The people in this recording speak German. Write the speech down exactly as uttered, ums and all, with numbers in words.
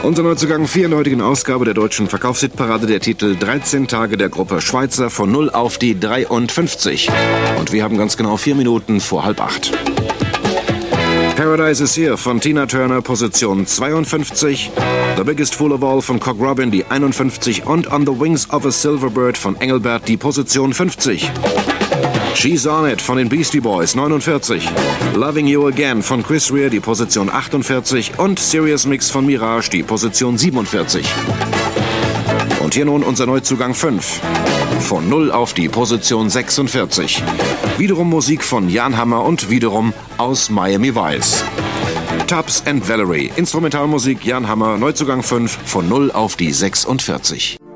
Unser Neuzugang vier in der heutigen Ausgabe der deutschen Verkaufshitparade, der Titel dreizehn Tage der Gruppe Schweizer von null auf die dreiundfünfzig. Und wir haben ganz genau vier Minuten vor halb acht. Paradise is Here von Tina Turner, Position zweiundfünfzig. The Biggest Fool of All von Cock Robin, die einundfünfzig. Und On the Wings of a Silver Bird von Engelbert, die Position fünfzig. She's On It von den Beastie Boys, neunundvierzig. Loving You Again von Chris Rea, die Position achtundvierzig. Und Serious Mix von Mirage, die Position siebenundvierzig. Und hier nun unser Neuzugang fünf. Von null auf die Position sechsundvierzig. Wiederum Musik von Jan Hammer und wiederum aus Miami Vice. Tubbs and Valerie. Instrumentalmusik Jan Hammer, Neuzugang fünf, von null auf die sechsundvierzig.